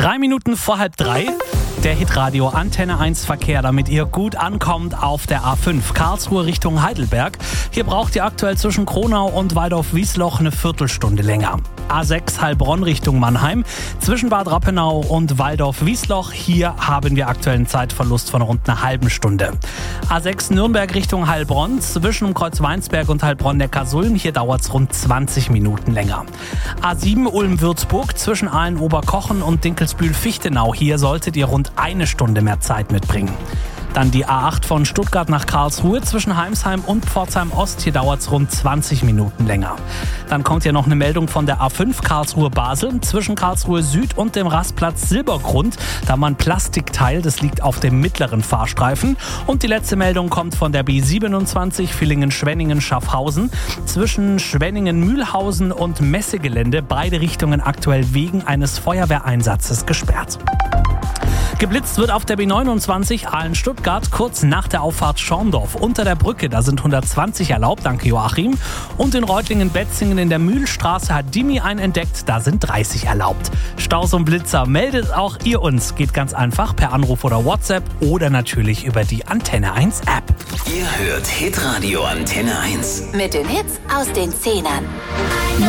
3 Minuten vor 2:30. Der Hitradio Antenne 1 Verkehr, damit ihr gut ankommt auf der A5 Karlsruhe Richtung Heidelberg. Hier braucht ihr aktuell zwischen Kronau und Waldorf-Wiesloch eine Viertelstunde länger. A6 Heilbronn Richtung Mannheim. Zwischen Bad Rappenau und Waldorf-Wiesloch. Hier haben wir aktuell einen Zeitverlust von rund einer halben Stunde. A6 Nürnberg Richtung Heilbronn. Zwischen Kreuzweinsberg und Heilbronn-Neckarsulm. Hier dauert es rund 20 Minuten länger. A7 Ulm-Würzburg. Zwischen Aalen-Oberkochen und Dinkelsbühl-Fichtenau. Hier solltet ihr rund eine Stunde mehr Zeit mitbringen. Dann die A8 von Stuttgart nach Karlsruhe zwischen Heimsheim und Pforzheim-Ost. Hier dauert es rund 20 Minuten länger. Dann kommt hier noch eine Meldung von der A5 Karlsruhe-Basel zwischen Karlsruhe Süd und dem Rastplatz Silbergrund. Da haben wir ein Plastikteil, das liegt auf dem mittleren Fahrstreifen. Und die letzte Meldung kommt von der B27 Villingen-Schwenningen-Schaffhausen zwischen Schwenningen-Mühlhausen und Messegelände. Beide Richtungen aktuell wegen eines Feuerwehreinsatzes gesperrt. Geblitzt wird auf der B29 Aalen-Stuttgart kurz nach der Auffahrt Schorndorf. Unter der Brücke, da sind 120 erlaubt, danke Joachim. Und in Reutlingen-Betzingen in der Mühlstraße hat Dimi einen entdeckt, da sind 30 erlaubt. Staus und Blitzer, meldet auch ihr uns. Geht ganz einfach per Anruf oder WhatsApp oder natürlich über die Antenne 1 App. Ihr hört Hitradio Antenne 1. Mit den Hits aus den 10ern.